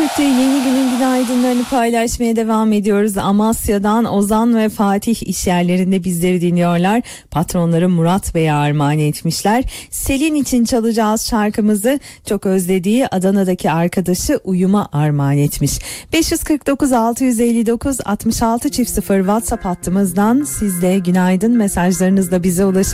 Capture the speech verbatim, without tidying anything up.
Türk'te yeni günün günaydınlarını paylaşmaya devam ediyoruz. Amasya'dan Ozan ve Fatih işyerlerinde bizleri dinliyorlar. Patronları Murat Bey'e armağan etmişler. Selin için çalacağız şarkımızı çok özlediği Adana'daki arkadaşı Uyum'a armağan etmiş. beş yüz kırk dokuz altı yüz elli dokuz altmış altı çift sıfır WhatsApp hattımızdan siz de günaydın mesajlarınızla bize ulaşın.